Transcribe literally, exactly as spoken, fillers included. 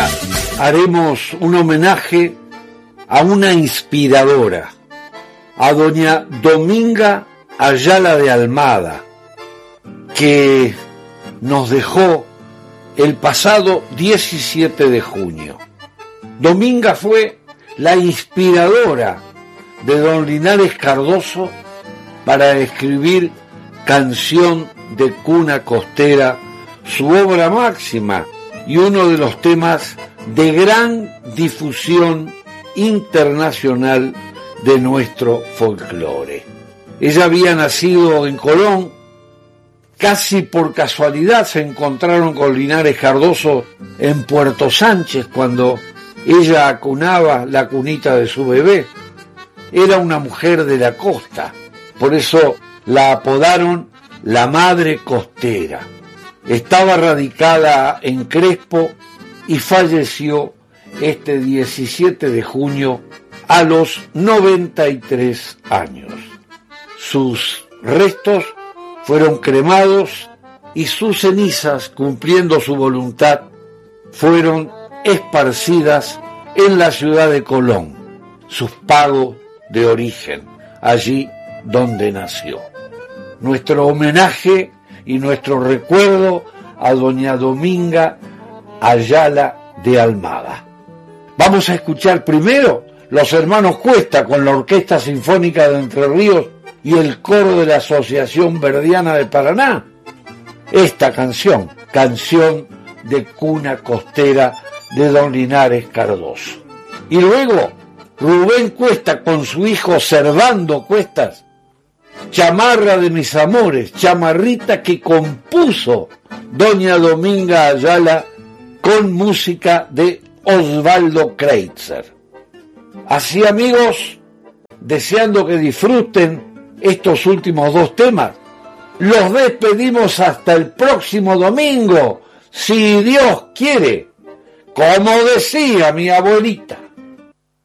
ahora haremos un homenaje a una inspiradora, a doña Dominga Ayala de Almada, que nos dejó el pasado diecisiete de junio. Dominga fue la inspiradora de don Linares Cardoso para escribir Canción de Cuna Costera, su obra máxima y uno de los temas de gran difusión internacional de nuestro folclore. Ella había nacido en Colón. Casi por casualidad se encontraron con Linares Cardoso en Puerto Sánchez cuando ella acunaba la cunita de su bebé. Era una mujer de la costa, por eso la apodaron la Madre Costera. Estaba radicada en Crespo y falleció este diecisiete de junio a los noventa y tres años. Sus restos fueron cremados y sus cenizas, cumpliendo su voluntad, fueron esparcidas en la ciudad de Colón, su pago de origen, allí donde nació. Nuestro homenaje y nuestro recuerdo a doña Dominga Ayala de Almada. Vamos a escuchar primero los hermanos Cuesta con la Orquesta Sinfónica de Entre Ríos y el coro de la Asociación Verdiana de Paraná. Esta canción, Canción de Cuna Costera de don Linares Cardoso. Y luego Rubén Cuesta con su hijo Servando Cuestas, Chamarra de mis amores, chamarrita que compuso doña Dominga Ayala con música de Osvaldo Kreitzer. Así, amigos, deseando que disfruten estos últimos dos temas, los despedimos hasta el próximo domingo, si Dios quiere, como decía mi abuelita.